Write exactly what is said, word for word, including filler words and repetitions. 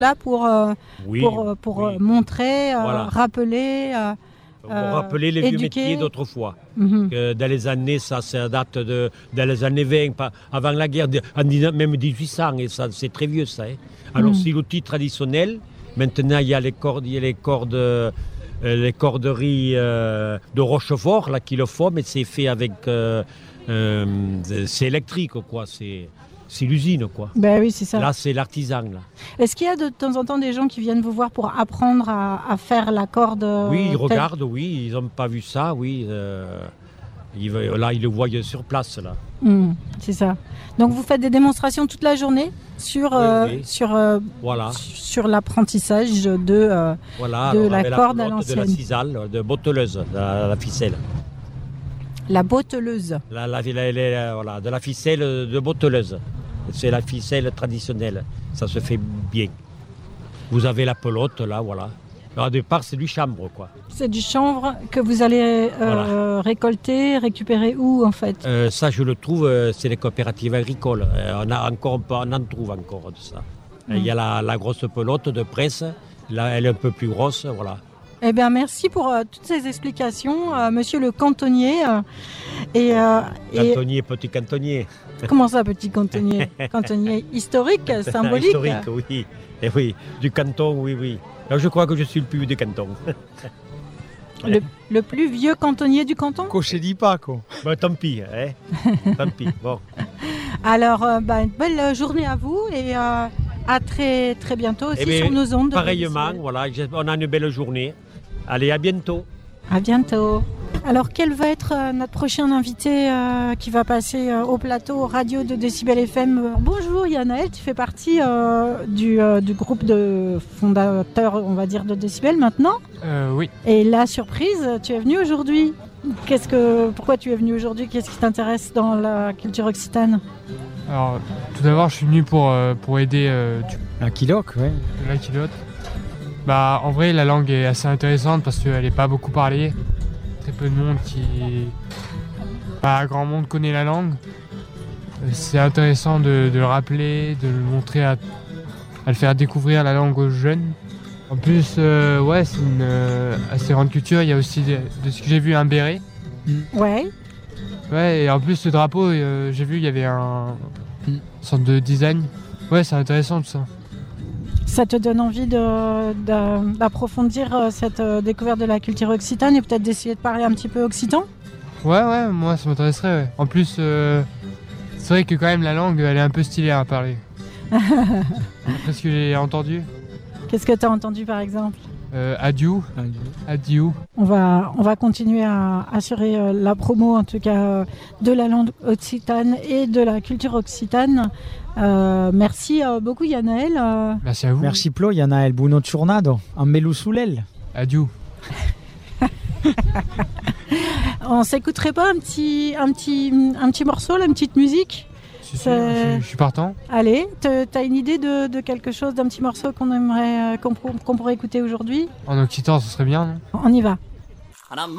là pour, euh, oui, pour, pour oui. montrer, euh, voilà. rappeler. Euh, Pour rappeler les vieux métiers d'autrefois. Mm-hmm. Que dans les années, ça, ça date de dans les années vingt, pas, avant la guerre, en, même dix-huit cents, et ça, c'est très vieux ça. Hein. Alors, mm. c'est l'outil traditionnel. Maintenant, il y a les cordes, il y a les cordes, euh, les corderies euh, de Rochefort là qui le font, mais c'est fait avec, euh, euh, c'est électrique quoi. C'est C'est l'usine, quoi. Ben oui, c'est ça. Là, c'est l'artisan, là. Est-ce qu'il y a de temps en temps des gens qui viennent vous voir pour apprendre à, à faire la corde? Oui, ils regardent, oui. Ils n'ont pas vu ça, oui. Euh, ils, là, ils le voient sur place, là. Mmh, c'est ça. Donc, vous faites des démonstrations toute la journée sur, euh, oui, oui. sur, euh, voilà. sur l'apprentissage de, euh, voilà, de la corde la à l'ancienne. De la cisale, de botteleuse, la, la ficelle. La botteleuse. La, la, la, la, voilà, de la ficelle de botteleuse. C'est la ficelle traditionnelle. Ça se fait bien. Vous avez la pelote, là, voilà. Alors, au départ, c'est du chanvre, quoi. C'est du chanvre que vous allez euh, voilà. récolter, récupérer où, en fait? euh, Ça, je le trouve, euh, c'est les coopératives agricoles. Euh, on, a encore, on en trouve encore de ça. Il mmh. y a la, la grosse pelote de presse. Là, elle est un peu plus grosse, voilà. Eh bien, merci pour euh, toutes ces explications, euh, monsieur le cantonnier. Euh, et, euh, cantonnier, et... petit cantonnier. Comment ça, petit cantonnier? Cantonnier historique, symbolique? Historique, oui. Et oui, du canton, oui, oui. Alors, je crois que je suis le plus vieux du canton. Le, le plus vieux cantonnier du canton? Cocher dit pas, quoi. Bah, tant pis, hein. Tant pis, bon. Alors, euh, bah, une belle journée à vous et euh, à très, très bientôt aussi eh sur nos ondes. Pareillement, voilà, on a une belle journée. Allez, à bientôt. À bientôt. Alors, quel va être euh, notre prochain invité euh, qui va passer euh, au plateau radio de Décibel F M? Bonjour Yannaël, tu fais partie euh, du, euh, du groupe de fondateurs, on va dire, de Décibel maintenant. Euh, oui. Et la surprise, tu es venu aujourd'hui. Qu'est-ce que, pourquoi tu es venu aujourd'hui? Qu'est-ce qui t'intéresse dans la culture occitane? Alors, tout d'abord, je suis venu pour, euh, pour aider... Euh, du... La Quiloque, oui. La Quiloque. Bah, en vrai, la langue est assez intéressante parce qu'elle n'est pas beaucoup parlée. Très peu de monde qui... Pas grand monde connaît la langue. C'est intéressant de, de le rappeler, de le montrer, à, à le faire découvrir la langue aux jeunes. En plus, euh, ouais, c'est une euh, assez grande culture. Il y a aussi, de, de ce que j'ai vu, un béret. Ouais. Ouais, et en plus, ce drapeau, euh, j'ai vu, il y avait un une sorte de design. Ouais, c'est intéressant tout ça. Ça te donne envie de, de, d'approfondir cette découverte de la culture occitane et peut-être d'essayer de parler un petit peu occitan? Ouais, ouais, moi ça m'intéresserait. Ouais. En plus, euh, c'est vrai que quand même la langue, elle est un peu stylée à parler. Après ce que j'ai entendu. Qu'est-ce que tu as entendu par exemple? euh, Adieu. Adieu. On va, on va continuer à assurer euh, la promo en tout cas euh, de la langue occitane et de la culture occitane. Euh, merci euh, beaucoup Yannaël. Euh... Merci à vous. Merci Plo, Yannaël. Buono giornata. Un melou soulel. Adieu. On s'écouterait pas un petit, un petit, un petit morceau, là, une petite musique? Si, si, je, je suis partant. Allez, t'as une idée de, de quelque chose, d'un petit morceau qu'on aimerait, qu'on, qu'on pourrait écouter aujourd'hui? En occitan, ce serait bien, non? On y va.